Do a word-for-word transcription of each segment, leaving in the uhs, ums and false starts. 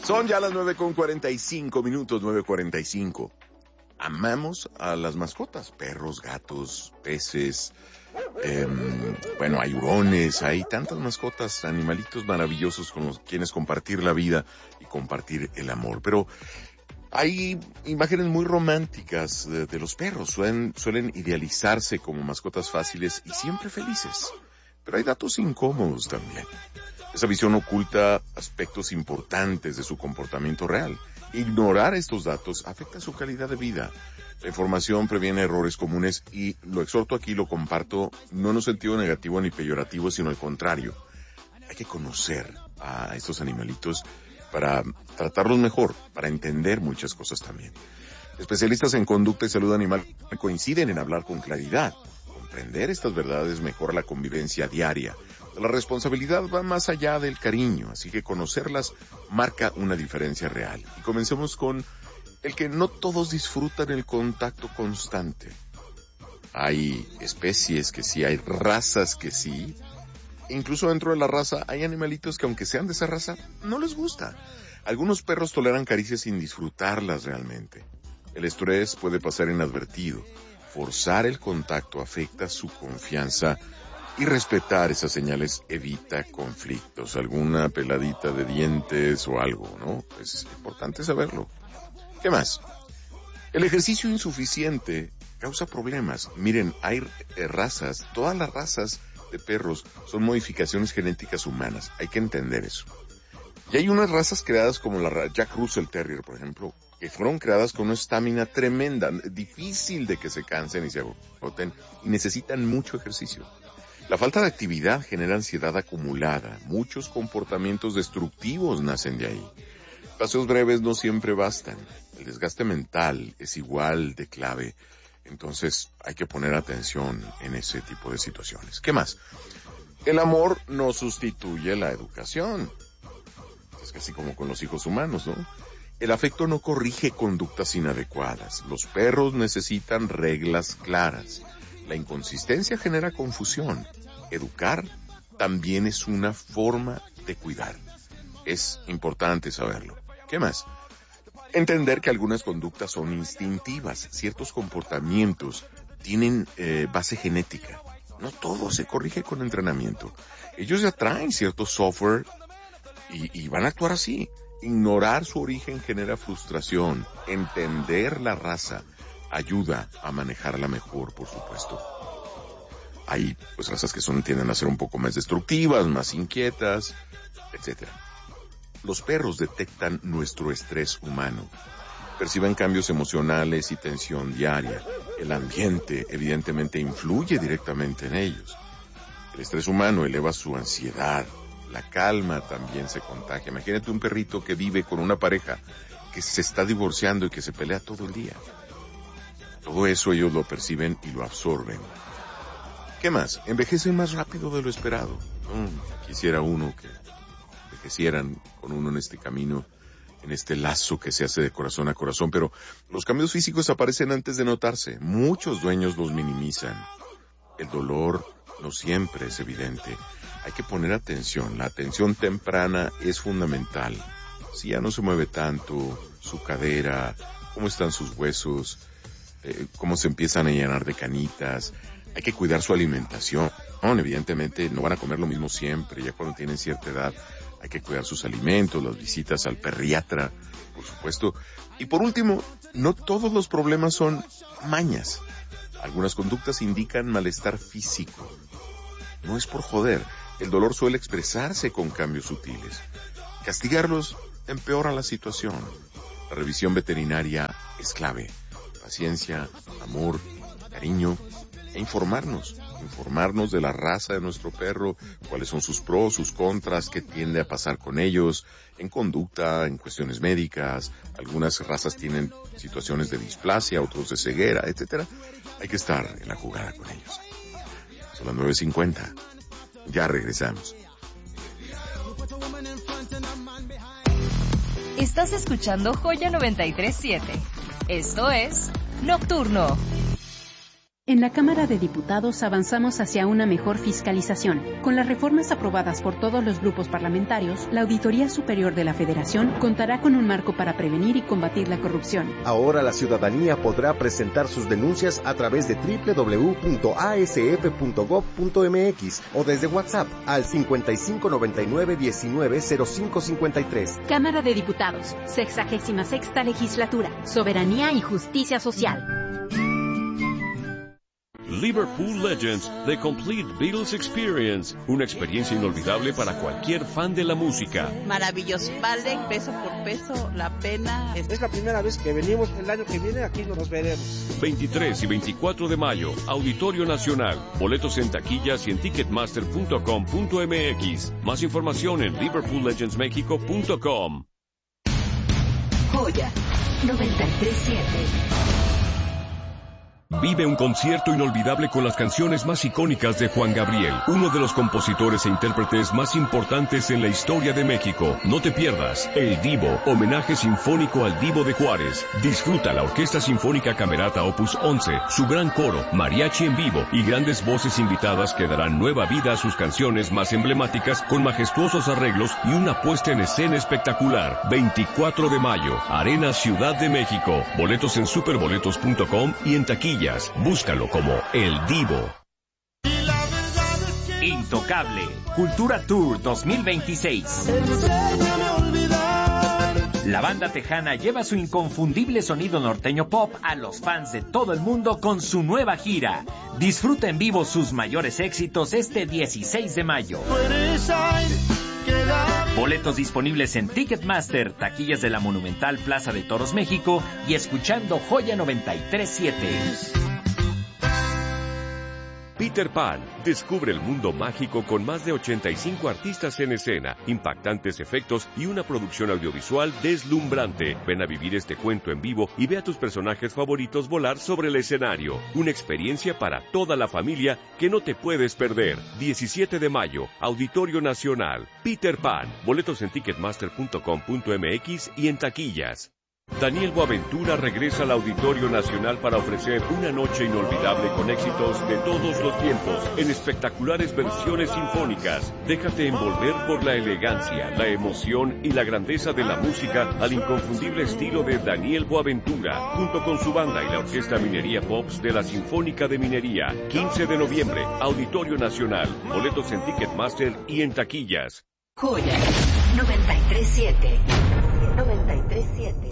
Son ya las nueve con cuarenta y cinco minutos, nueve cuarenta y cinco. Amamos a las mascotas, perros, gatos, peces, eh, bueno, hay hurones, hay tantas mascotas, animalitos maravillosos con los quienes compartir la vida y compartir el amor. Pero hay imágenes muy románticas de, de los perros, suelen, suelen idealizarse como mascotas fáciles y siempre felices. Pero hay datos incómodos también. Esa visión oculta aspectos importantes de su comportamiento real. Ignorar estos datos afecta su calidad de vida. La información previene errores comunes y lo exhorto aquí, lo comparto, no en un sentido negativo ni peyorativo, sino al contrario. Hay que conocer a estos animalitos para tratarlos mejor, para entender muchas cosas también. Especialistas en conducta y salud animal coinciden en hablar con claridad. Comprender estas verdades mejora la convivencia diaria. La responsabilidad va más allá del cariño, así que conocerlas marca una diferencia real. Y comencemos con el que no todos disfrutan el contacto constante. Hay especies que sí, hay razas que sí. Incluso dentro de la raza hay animalitos que aunque sean de esa raza, no les gusta. Algunos perros toleran caricias sin disfrutarlas realmente. El estrés puede pasar inadvertido. Forzar el contacto afecta su confianza y respetar esas señales evita conflictos. Alguna peladita de dientes o algo, ¿no? Es importante saberlo. ¿Qué más? El ejercicio insuficiente causa problemas. Miren, hay razas, todas las razas de perros son modificaciones genéticas humanas. Hay que entender eso. Y hay unas razas creadas como la Jack Russell Terrier, por ejemplo, que fueron creadas con una estamina tremenda, difícil de que se cansen y se agoten, y necesitan mucho ejercicio. La falta de actividad genera ansiedad acumulada. Muchos comportamientos destructivos nacen de ahí. Paseos breves no siempre bastan. El desgaste mental es igual de clave. Entonces hay que poner atención en ese tipo de situaciones. ¿Qué más? El amor no sustituye la educación. Es casi como con los hijos humanos, ¿no? El afecto no corrige conductas inadecuadas. Los perros necesitan reglas claras. La inconsistencia genera confusión. Educar también es una forma de cuidar. Es importante saberlo. ¿Qué más? Entender que algunas conductas son instintivas. Ciertos comportamientos tienen eh, base genética. No todo se corrige con entrenamiento. Ellos ya traen cierto software y, y van a actuar así. Ignorar su origen genera frustración. Entender la raza ayuda a manejarla mejor, por supuesto. Hay pues razas que son tienden a ser un poco más destructivas, más inquietas, etcétera. Los perros detectan nuestro estrés humano. Perciben cambios emocionales y tensión diaria. El ambiente evidentemente influye directamente en ellos. El estrés humano eleva su ansiedad. La calma también se contagia. Imagínate un perrito que vive con una pareja que se está divorciando y que se pelea todo el día. Todo eso ellos lo perciben y lo absorben. ¿Qué más? Envejecen más rápido de lo esperado. Mm, quisiera uno que envejecieran con uno en este camino, en este lazo que se hace de corazón a corazón, pero los cambios físicos aparecen antes de notarse. Muchos dueños los minimizan. El dolor no siempre es evidente. Hay que poner atención. La atención temprana es fundamental. Si ya no se mueve tanto, su cadera, cómo están sus huesos, eh, cómo se empiezan a llenar de canitas. Hay que cuidar su alimentación. No, evidentemente no van a comer lo mismo siempre. Ya cuando tienen cierta edad hay que cuidar sus alimentos, las visitas al perriatra, por supuesto. Y por último, no todos los problemas son mañas. Algunas conductas indican malestar físico. No es por joder. El dolor suele expresarse con cambios sutiles. Castigarlos empeora la situación. La revisión veterinaria es clave. Paciencia, amor, cariño e informarnos. Informarnos de la raza de nuestro perro, cuáles son sus pros, sus contras, qué tiende a pasar con ellos, en conducta, en cuestiones médicas. Algunas razas tienen situaciones de displasia, otros de ceguera, etcétera. Hay que estar en la jugada con ellos. Son las nueve cincuenta. Ya regresamos. Estás escuchando Joya noventa y tres punto siete. Esto es Nocturno. En la Cámara de Diputados avanzamos hacia una mejor fiscalización. Con las reformas aprobadas por todos los grupos parlamentarios, la Auditoría Superior de la Federación contará con un marco para prevenir y combatir la corrupción. Ahora la ciudadanía podrá presentar sus denuncias a través de doble u doble u doble u punto a s f punto gob punto m x o desde WhatsApp al cincuenta y cinco noventa y nueve diecinueve cero cinco cincuenta y tres. Cámara de Diputados, sexagésima sexta Legislatura, Soberanía y Justicia Social. Liverpool Legends, The Complete Beatles Experience. Una experiencia inolvidable para cualquier fan de la música. Maravilloso. Vale peso por peso la pena. Es la primera vez que venimos. El año que viene aquí nos veremos. veintitrés y veinticuatro de mayo, Auditorio Nacional. Boletos en taquillas y en ticketmaster punto com punto m x. Más información en liverpool legends mexico punto com. Joya noventa y tres punto siete. Vive un concierto inolvidable con las canciones más icónicas de Juan Gabriel, uno de los compositores e intérpretes más importantes en la historia de México. No te pierdas El Divo, homenaje sinfónico al Divo de Juárez. Disfruta la Orquesta Sinfónica Camerata Opus once, su gran coro, mariachi en vivo y grandes voces invitadas que darán nueva vida a sus canciones más emblemáticas con majestuosos arreglos y una puesta en escena espectacular. veinticuatro de mayo, Arena Ciudad de México. Boletos en superboletos punto com y en taquilla. Búscalo como El Divo. Intocable, Cultura Tour dos mil veintiséis. La banda tejana lleva su inconfundible sonido norteño pop a los fans de todo el mundo con su nueva gira. Disfruta en vivo sus mayores éxitos este dieciséis de mayo. Boletos disponibles en Ticketmaster, taquillas de la Monumental Plaza de Toros México y escuchando Joya noventa y tres punto siete. Peter Pan, descubre el mundo mágico con más de ochenta y cinco artistas en escena, impactantes efectos y una producción audiovisual deslumbrante. Ven a vivir este cuento en vivo y ve a tus personajes favoritos volar sobre el escenario. Una experiencia para toda la familia que no te puedes perder. diecisiete de mayo, Auditorio Nacional. Peter Pan, boletos en ticketmaster punto com punto m x y en taquillas. Daniel Boaventura regresa al Auditorio Nacional para ofrecer una noche inolvidable con éxitos de todos los tiempos, en espectaculares versiones sinfónicas. Déjate envolver por la elegancia, la emoción y la grandeza de la música al inconfundible estilo de Daniel Boaventura, junto con su banda y la Orquesta Minería Pops de la Sinfónica de Minería. quince de noviembre, Auditorio Nacional. Boletos en Ticketmaster y en taquillas. Joya noventa y tres punto siete. noventa y tres punto siete.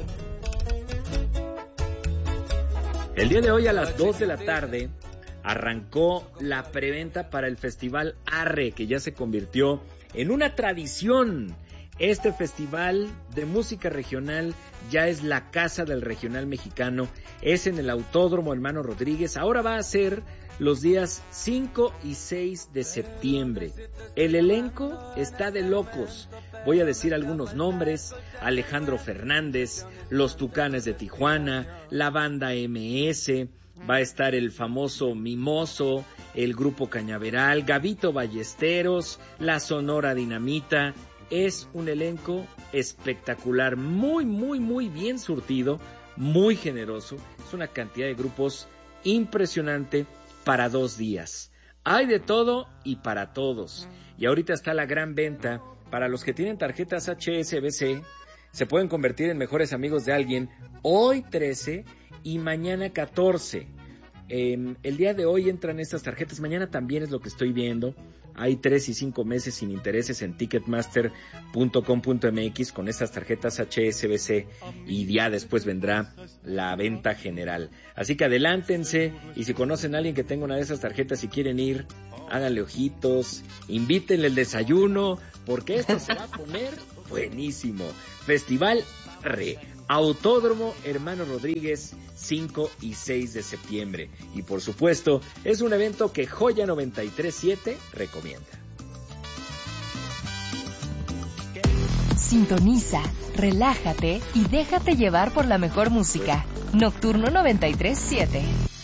El día de hoy a las dos de la tarde arrancó la preventa para el Festival Arre, que ya se convirtió en una tradición. Este festival de música regional ya es la casa del regional mexicano, es en el Autódromo Hermano Rodríguez. Ahora va a ser los días cinco y seis de septiembre. El elenco está de locos. Voy a decir algunos nombres: Alejandro Fernández, Los Tucanes de Tijuana, la banda eme ese, va a estar el famoso Mimoso, el Grupo Cañaveral, Gabito Ballesteros, la Sonora Dinamita. Es un elenco espectacular, muy, muy, muy bien surtido, muy generoso. Es una cantidad de grupos impresionante para dos días. Hay de todo y para todos. Y ahorita está la gran venta. Para los que tienen tarjetas hache ese be ce, se pueden convertir en mejores amigos de alguien hoy trece y mañana catorce. Eh, el día de hoy entran estas tarjetas, mañana también es lo que estoy viendo. Hay tres y cinco meses sin intereses en ticketmaster punto com punto m x con estas tarjetas hache ese be ce y ya después vendrá la venta general. Así que adelántense y si conocen a alguien que tenga una de esas tarjetas y quieren ir, háganle ojitos, invítenle el desayuno, porque esto se va a poner buenísimo. Festival Re, Autódromo Hermano Rodríguez, cinco y seis de septiembre. Y por supuesto, es un evento que Joya noventa y tres punto siete recomienda. Sintoniza, relájate y déjate llevar por la mejor música. Nocturno noventa y tres punto siete.